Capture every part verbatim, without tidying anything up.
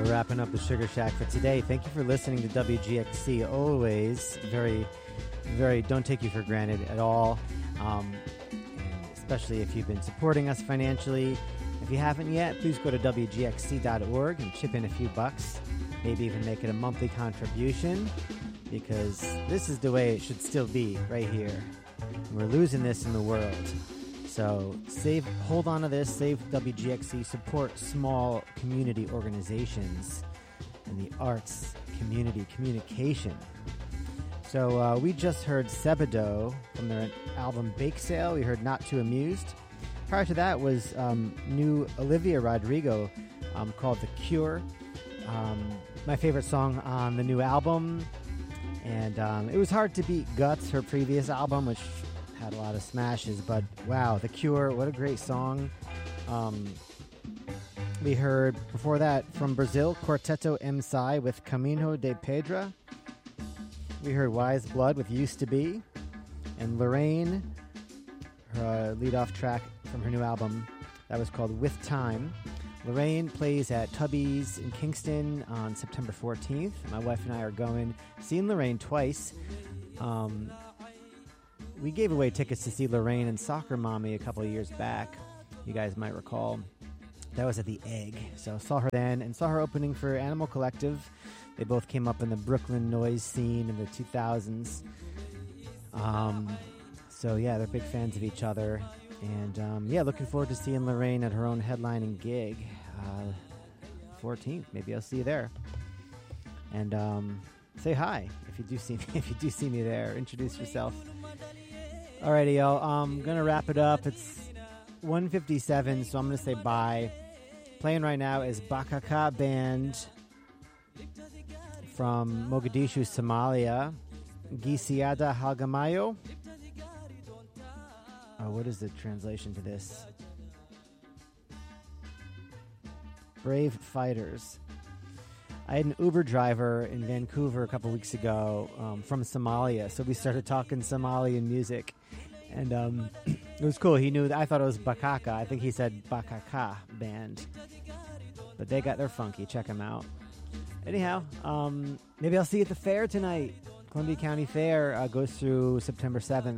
Wrapping up the Sugar Shack for today. Thank you for listening to W G X C. Always very, very don't take you for granted at all, um, and especially if you've been supporting us financially. If you haven't yet, please go to W G X C dot org and chip in a few bucks. Maybe even make it a monthly contribution, because this is the way it should still be right here. We're losing this in the world. So save, hold on to this, save W G X C, support small community organizations in the arts, community, communication. So uh, we just heard Sebado from their album Bake Sale. We heard Not Too Amused. Prior to that was um, new Olivia Rodrigo um, called The Cure. Um, my favorite song on the new album. And um, it was hard to beat Guts, her previous album, which had a lot of smashes, but wow, The Cure, what a great song. Um, we heard before that from Brazil, Quarteto M S I with Camino de Pedra. We heard Wise Blood with Used to Be, and Lorraine, her uh, lead-off track from her new album, that was called With Time. Lorraine plays at Tubby's in Kingston on September fourteenth. My wife and I are going. Seen Lorraine twice. Um, we gave away tickets to see Lorraine and Soccer Mommy a couple of years back. You guys might recall. That was at the Egg. So saw her then and saw her opening for Animal Collective. They both came up in the Brooklyn noise scene in the two thousands. Um, so yeah, they're big fans of each other. And um, yeah, looking forward to seeing Lorraine at her own headlining gig. Uh, fourteenth, maybe I'll see you there. And um, say hi if you do see me. If you do see me there, introduce yourself. Alrighty, y'all. I'm gonna wrap it up. It's one fifty-seven, so I'm gonna say bye. Playing right now is Bakaka Band from Mogadishu, Somalia. Gisiada Halgamayo. Oh, what is the translation to this? Brave Fighters. I had an Uber driver in Vancouver a couple weeks ago um, from Somalia, so we started talking Somalian music, and um, it was cool. He knew that I thought it was Bakaka. I think he said Bakaka Band, but they got their funky. Check them out. Anyhow, um, maybe I'll see you at the fair tonight. Columbia County Fair uh, goes through September seventh.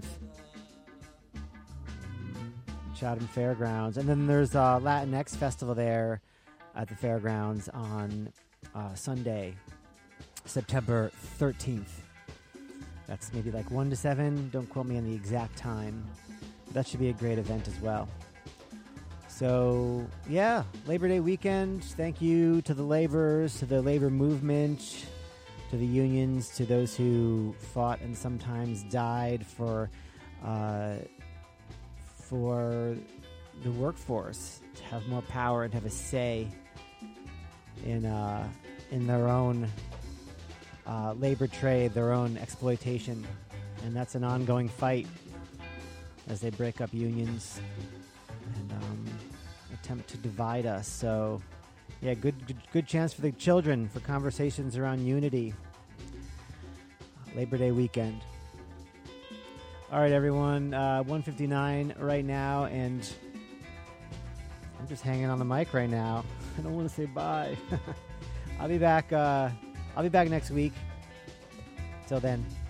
Chatham Fairgrounds. And then there's a Latinx festival there at the fairgrounds on uh, Sunday, September thirteenth. That's maybe like one to seven. Don't quote me on the exact time. But that should be a great event as well. So, yeah, Labor Day weekend. Thank you to the laborers, to the labor movement, to the unions, to those who fought and sometimes died for uh, for the workforce to have more power and have a say in uh, in their own uh, labor trade, their own exploitation. And that's an ongoing fight as they break up unions and um, attempt to divide us. So, yeah, good, good good chance for the children for conversations around unity. Labor Day weekend. All right, everyone, uh, one fifty-nine right now, and I'm just hanging on the mic right now. I don't want to say bye. I'll be back. Uh, I'll be back next week. Till then.